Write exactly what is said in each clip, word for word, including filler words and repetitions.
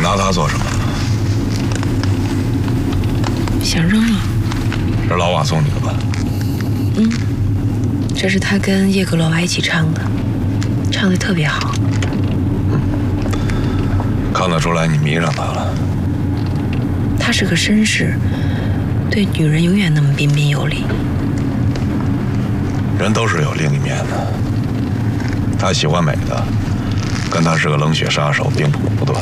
拿它做什么？ 想扔了。 是老瓦送你的吧？ 嗯，这是他跟叶格罗娃一起唱的，唱得特别好。 嗯，看得出来你迷上他了。 他是个绅士，对女人永远那么彬彬有礼。 人都是有另一面的。他喜欢美的，跟他是个冷血杀手并不矛盾。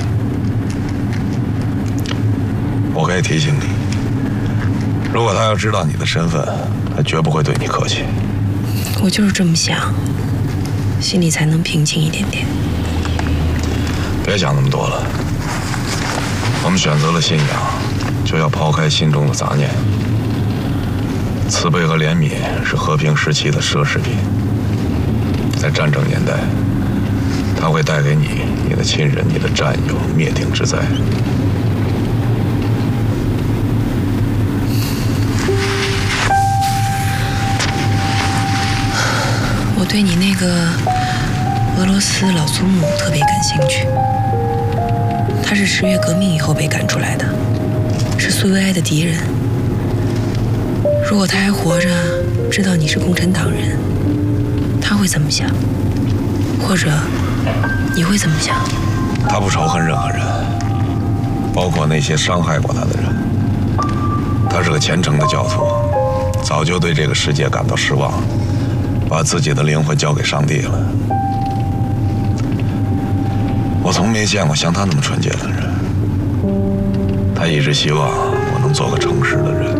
我可以提醒你，如果他要知道你的身份，他绝不会对你客气。 我就是这么想，心里才能平静一点点。 别想那么多了。我们选择了信仰，就要抛开心中的杂念。慈悲和怜悯是和平时期的奢侈品，在战争年代，它会带给你、你的亲人、你的战友灭顶之灾。 我对你那个俄罗斯老祖母特别感兴趣。她是十月革命以后被赶出来的，是苏维埃的敌人。如果她还活着，知道你是共产党人，她会怎么想？或者你会怎么想？ 她不仇恨任何人，包括那些伤害过她的人。她是个虔诚的教徒，早就对这个世界感到失望，把自己的灵魂交给上帝了。我从没见过像他那么纯洁的人。他一直希望我能做个诚实的人，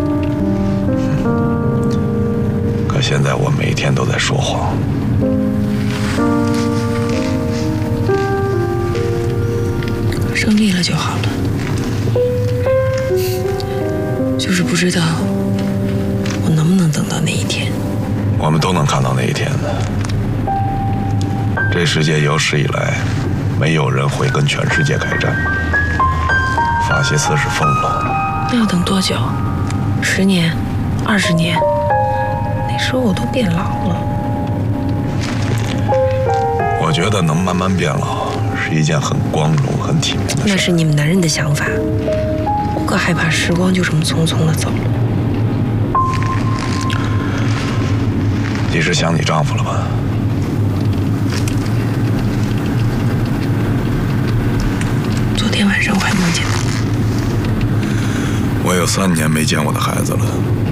嗯、可现在我每天都在说谎。 胜利了就好了，就是不知道我能不能等到那一天。 我们都能看到那一天的。这世界有史以来，没有人会跟全世界开战。法西斯是疯了。 那要等多久？十年？二十年？那时候我都变老了。 我觉得能慢慢变老是一件很光荣、很体面的事。 那是你们男人的想法。我可害怕时光就这么匆匆的走了。 你是想你丈夫了吧？ 昨天晚上我还梦见他。 我有三年没见我的孩子了。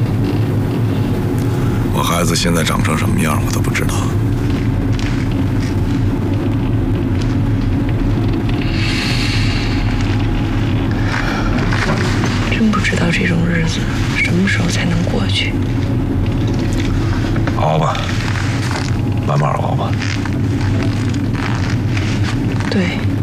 我孩子现在长成什么样，我都不知道。 真不知道这种日子什么时候才能过去。 熬吧，慢慢熬吧。 对。